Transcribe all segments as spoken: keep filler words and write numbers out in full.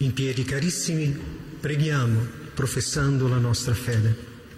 In piedi, carissimi, preghiamo professando la nostra fede.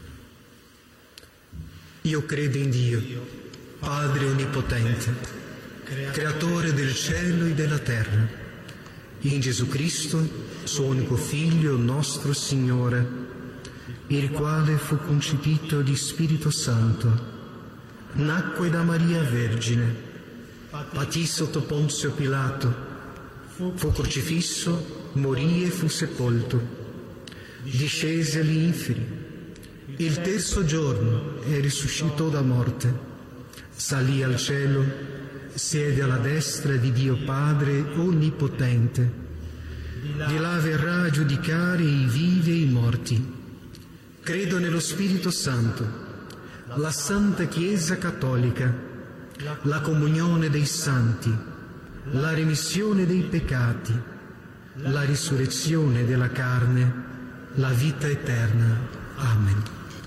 Io credo in Dio, Padre Onnipotente, Creatore del cielo e della terra, in Gesù Cristo, suo unico Figlio, nostro Signore, il quale fu concepito di Spirito Santo, nacque da Maria Vergine, patì sotto Ponzio Pilato, fu crocifisso, morì e fu sepolto, discese agli inferi, il terzo giorno e risuscitò da morte, salì al cielo, siede alla destra di Dio Padre Onnipotente, di là verrà a giudicare i vivi e i morti. Credo nello Spirito Santo, la Santa Chiesa Cattolica, la comunione dei santi, la remissione dei peccati, la risurrezione della carne, la vita eterna. Amen.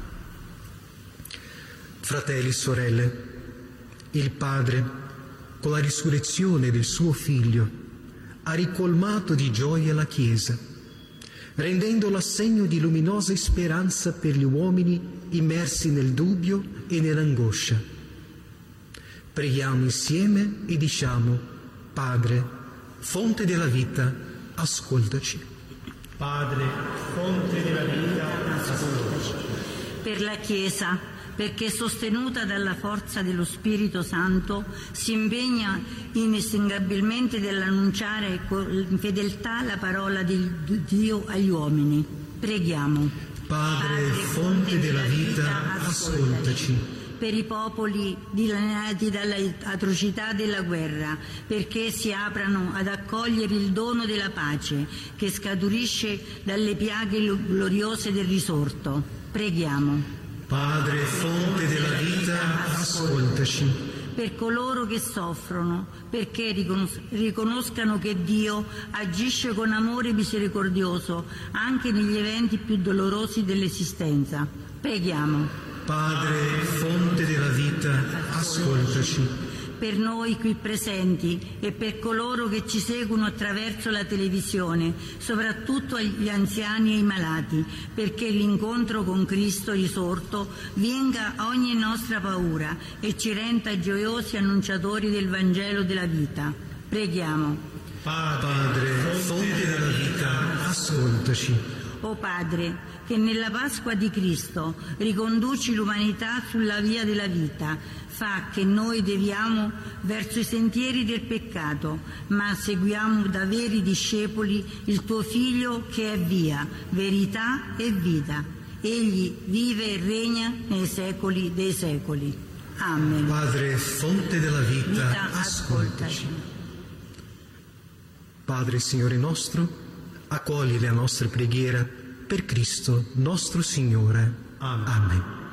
Fratelli e sorelle, il Padre, con la risurrezione del suo Figlio, ha ricolmato di gioia la Chiesa, rendendola segno di luminosa speranza per gli uomini immersi nel dubbio e nell'angoscia. Preghiamo insieme e diciamo: Padre, fonte della vita, ascoltaci. Padre, fonte della vita, ascoltaci. Per la Chiesa, perché sostenuta dalla forza dello Spirito Santo si impegna inestancabilmente nell'annunciare con fedeltà la parola di Dio agli uomini. Preghiamo. Padre, fonte della vita, ascoltaci. Per i popoli dilaniati dalle atrocità della guerra, perché si aprano ad accogliere il dono della pace che scaturisce dalle piaghe gloriose del risorto. Preghiamo. Padre, fonte della vita, ascoltaci. Per coloro che soffrono, perché riconos- riconoscano che Dio agisce con amore misericordioso anche negli eventi più dolorosi dell'esistenza. Preghiamo. Padre, fonte della vita, ascoltaci. Per noi qui presenti e per coloro che ci seguono attraverso la televisione, soprattutto gli anziani e i malati, perché l'incontro con Cristo risorto vinca ogni nostra paura e ci renda gioiosi annunciatori del Vangelo della vita. Preghiamo. Padre, fonte della vita, ascoltaci. O Padre, che nella Pasqua di Cristo riconduci l'umanità sulla via della vita, fa che noi deviamo verso i sentieri del peccato, ma seguiamo da veri discepoli il tuo Figlio che è via, verità e vita. Egli vive e regna nei secoli dei secoli. Amen. Padre, fonte della vita, Vita, ascoltaci. Padre, Signore nostro, accogli la nostra preghiera per Cristo nostro Signore. Amen. Amen.